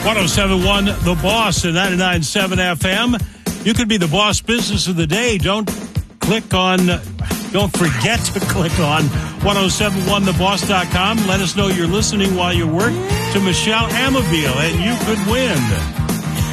107.1 The Boss and 99.7 FM. You could be the boss business of the day. Don't forget to click on 1071theboss.com. Let us know you're listening while you work to Michelle Amabile, and you could win.